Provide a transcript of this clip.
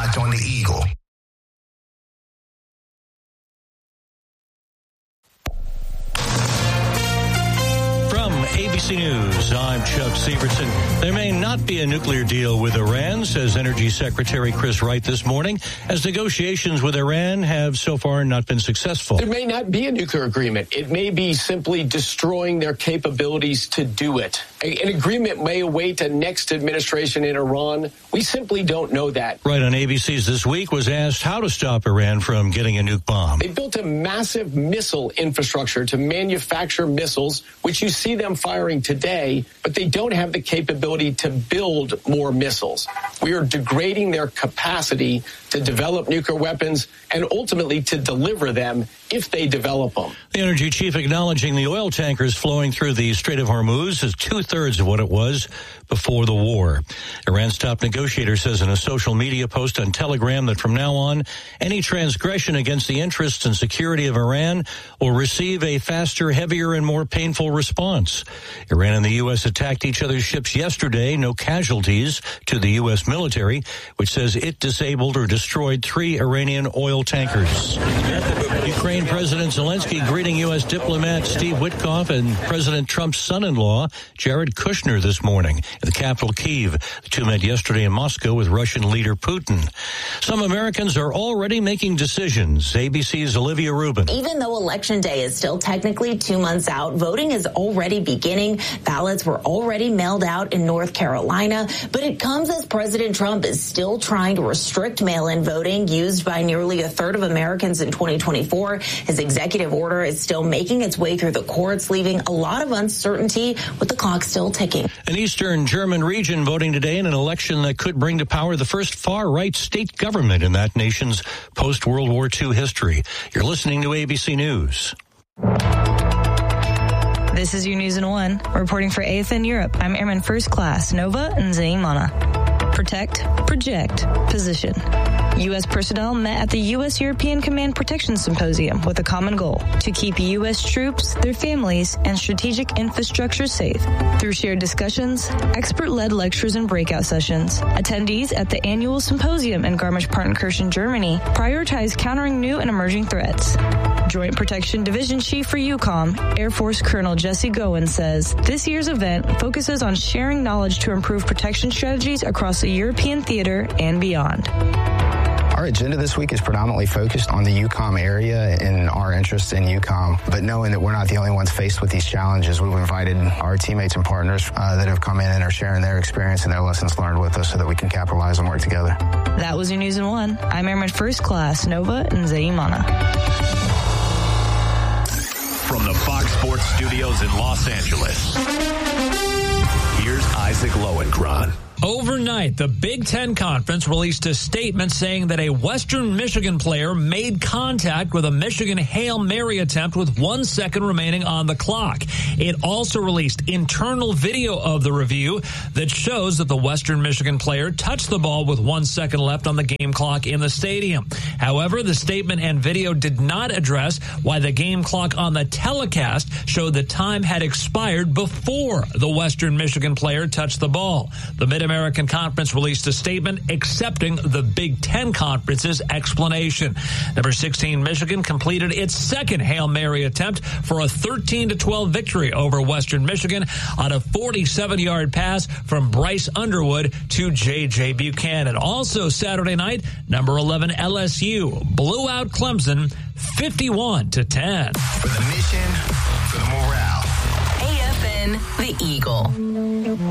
Locked on the Eagle. ABC News, I'm Chuck Severson. There may not be a nuclear deal with Iran, says Energy Secretary Chris Wright this morning, as negotiations with Iran have so far not been successful. There may not be a nuclear agreement. It may be simply destroying their capabilities to do it. An agreement may await a next administration in Iran. We simply don't know that. Wright on ABC's This Week was asked how to stop Iran from getting a nuke bomb. They built a massive missile infrastructure to manufacture missiles, which you see them firing today, but they don't have the capability to build more missiles. We are degrading their capacity to develop nuclear weapons and ultimately to deliver them if they develop them. The energy chief acknowledging the oil tankers flowing through the Strait of Hormuz is 2/3 of what it was before the war. Iran's top negotiator says in a social media post on Telegram that from now on, any transgression against the interests and security of Iran will receive a faster, heavier, and more painful response. Iran and the U.S. attacked each other's ships yesterday. No casualties to the U.S. military, which says it disabled or destroyed 3 Iranian oil tankers. Ukraine President Zelensky greeting U.S. diplomat Steve Witkoff and President Trump's son-in-law, Jared Kushner, this morning in the capital, Kyiv. The two met yesterday in Moscow with Russian leader Putin. Some Americans are already making decisions. ABC's Olivia Rubin. Even though Election Day is still technically 2 months out, voting is already beginning. Ballots were already mailed out in North Carolina, but it comes as President Trump is still trying to restrict mail-in voting used by nearly 1/3 of Americans in 2024. His executive order is still making its way through the courts, leaving a lot of uncertainty with the clock still ticking. An Eastern German region voting today in an election that could bring to power the first far-right state government in that nation's post-World War II history. You're listening to ABC News. This is your News in One. Reporting for AFN Europe, I'm Airman First Class Nova Nzaimana. Protect, project, position. U.S. personnel met at the U.S. European Command Protection Symposium with a common goal: to keep U.S. troops, their families, and strategic infrastructure safe. Through shared discussions, expert-led lectures and breakout sessions, attendees at the annual symposium in Garmisch-Partenkirchen, Germany, prioritize countering new and emerging threats. Joint Protection Division Chief for EUCOM, Air Force Colonel Jesse Gowen, says this year's event focuses on sharing knowledge to improve protection strategies across the European theater and beyond. Our agenda this week is predominantly focused on the EUCOM area and our interest in EUCOM, but knowing that we're not the only ones faced with these challenges, we've invited our teammates and partners that have come in and are sharing their experience and their lessons learned with us so that we can capitalize and work together. That was your News in One. I'm Airman First Class Nova Nzaimana. From the Fox Sports Studios in Los Angeles, here's Isaac Lowenkron. Overnight, the Big Ten Conference released a statement saying that a Western Michigan player made contact with a Michigan Hail Mary attempt with 1 second remaining on the clock. It also released internal video of the review that shows that the Western Michigan player touched the ball with 1 second left on the game clock in the stadium. However, the statement and video did not address why the game clock on the telecast showed the time had expired before the Western Michigan player touched the ball. The Mid-American Conference released a statement accepting the Big Ten Conference's explanation. Number 16 Michigan completed its second Hail Mary attempt for a 13-12 victory over Western Michigan on a 47-yard pass from Bryce Underwood to J.J. Buchanan. Also Saturday night, number 11 LSU blew out Clemson 51-10. For the mission, for the morale. AFN, the Eagle.